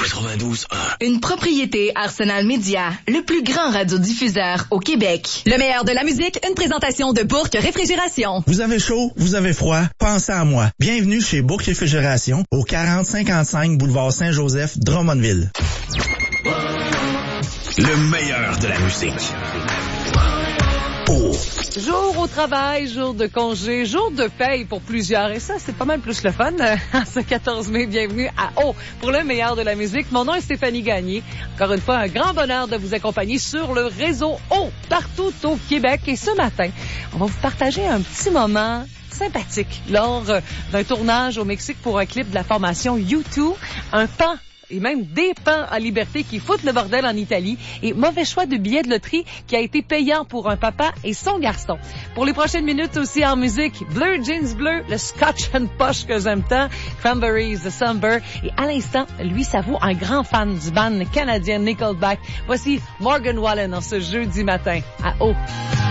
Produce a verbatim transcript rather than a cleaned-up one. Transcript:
quatre-vingt-douze un. Une propriété Arsenal Média, le plus grand radiodiffuseur au Québec. Le meilleur de la musique, une présentation de Bourque Réfrigération. Vous avez chaud, vous avez froid, pensez à moi. Bienvenue chez Bourque Réfrigération, au quarante cinquante-cinq boulevard Saint-Joseph, Drummondville. Le meilleur de la musique. Oh. Jour au travail, jour de congé, jour de paye pour plusieurs. Et ça, c'est pas mal plus le fun. Ce quatorze mai, bienvenue à O pour le meilleur de la musique. Mon nom est Stéphanie Gagné. Encore une fois, un grand bonheur de vous accompagner sur le réseau O, partout au Québec. Et ce matin, on va vous partager un petit moment sympathique lors d'un tournage au Mexique pour un clip de la formation U deux, un pan et même des pans à liberté qui foutent le bordel en Italie et mauvais choix de billets de loterie qui a été payant pour un papa et son garçon. Pour les prochaines minutes aussi en musique, Bleu Jeans Bleu, le Scotch and Posh que j'aime tant, Cranberries, The Somber et à l'instant, lui s'avoue un grand fan du band canadien Nickelback. Voici Morgan Wallen en ce jeudi matin à O.